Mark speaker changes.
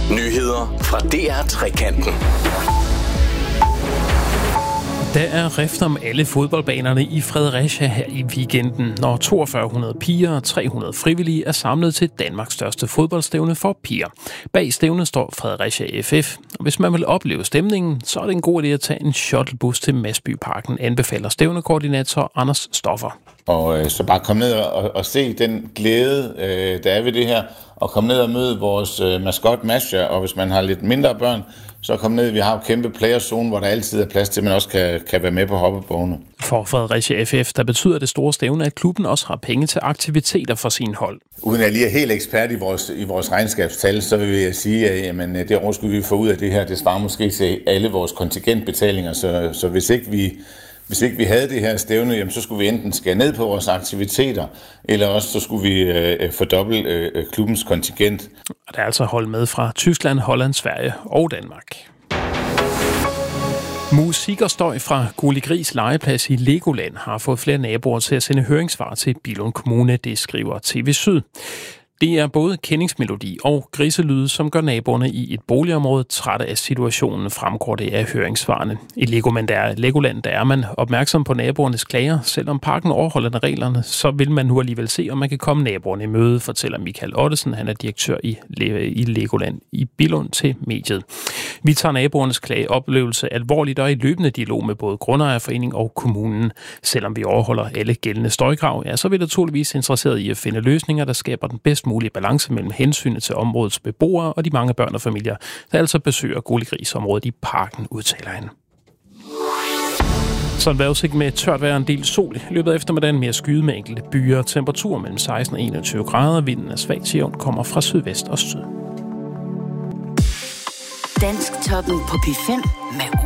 Speaker 1: Nyheder fra DR Trekanten.
Speaker 2: Der er rift om alle fodboldbanerne i Fredericia her i weekenden, når 4200 piger og 300 frivillige er samlet til Danmarks største fodboldstævne for piger. Bag stævnet står Fredericia FF, og hvis man vil opleve stemningen, så er det en god idé at tage en shuttlebus til Masbyparken, anbefaler stævnekoordinator Anders Stoffer.
Speaker 3: Og så bare komme ned og se den glæde, der er ved det her, og komme ned og møde vores maskot Masha, og hvis man har lidt mindre børn, så kom ned. Vi har jo kæmpe playerzone, hvor der altid er plads til, at man også kan være med på hoppebågene.
Speaker 2: For Fredericia FF, der betyder det store stævne, at klubben også har penge til aktiviteter for sin hold.
Speaker 3: Uden at jeg lige er helt ekspert i vores regnskabstal, så vil jeg sige, at jamen, det overskud, vi får ud af det her, det svarer måske til alle vores kontingentbetalinger. Så hvis ikke vi havde det her stævne, jamen, så skulle vi enten skære ned på vores aktiviteter, eller også så skulle vi fordoble klubbens kontingent.
Speaker 2: Og der er altså hold med fra Tyskland, Holland, Sverige og Danmark. Musik og støj fra Gurli Gris legeplads i Legoland har fået flere naboer til at sende høringssvar til Billund Kommune, det skriver TV Syd. Det er både kendingsmelodi og griselyde, som gør naboerne i et boligområde trætte af situationen, fremgår det af høringssvarene. I Legoland der er man opmærksom på naboernes klager. Selvom parken overholder reglerne, så vil man nu alligevel se, om man kan komme naboerne i møde, fortæller Michael Ottesen. Han er direktør i Legoland i Billund til mediet. Vi tager naboernes klageoplevelse alvorligt og i løbende dialog med både grundejerforening og kommunen. Selvom vi overholder alle gældende støjkrav, ja, så er vi naturligvis interesseret i at finde løsninger, der skaber den bedst mulige balance mellem hensynet til områdets beboere og de mange børn og familier, der altså besøger Gurli Gris-området i parken, udtaler han. Så en vejrudsigt med tørt vejr og en del sol. I løbet af eftermiddagen mere skyet med enkelte byer. Temperatur mellem 16 og 21 grader. Vinden er svag til jævnt, kommer fra sydvest og syd.
Speaker 4: Dansk toppen på P5 med